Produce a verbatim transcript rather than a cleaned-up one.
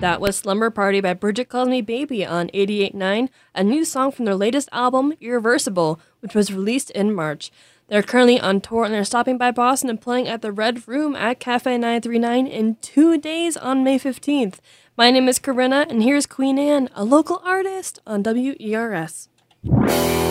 That was Slumber Party by Bridget Calls Me Baby on eighty-eight point nine, a new song from their latest album, Irreversible, which was released in March. They're currently on tour and they're stopping by Boston and playing at the Red Room at Cafe nine three nine in two days on May fifteenth. My name is Corinna, and here's Queen Anne, a local artist on W E R S.